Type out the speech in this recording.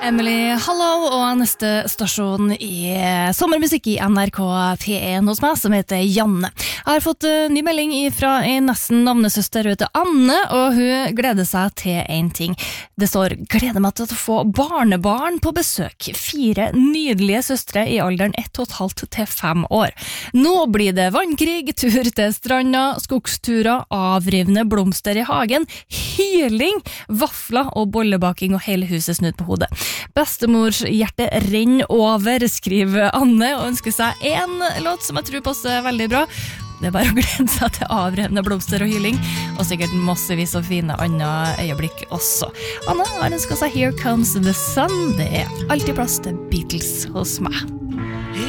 Emily, hallo, og neste stasjon i sommermusikk i NRK P1 hos meg, som heter Janne. Jeg har fått ny melding fra en nesten navnesøster, hun heter Anne, og hun gleder seg til en ting. Det står, gleder meg til å få barnebarn på besøk. 4 nydelige søstre i alderen 1,5 til 5 år. Nå blir det vannkrig, tur til stranda, skogsturer, avrivende blomster i hagen, hyling, vafler og bollebaking og hele huset snudd på hodet. Bestemors hjerte renner over, skriver Anne, og ønsker seg en låt som jeg tror passer veldig bra. Det er bare å glede seg til avrevne blomster og hyling, og sikkert massevis av fine andre øyeblikk også. Anne har ønsket seg Here Comes the Sun. Det er alltid plass til Beatles hos meg.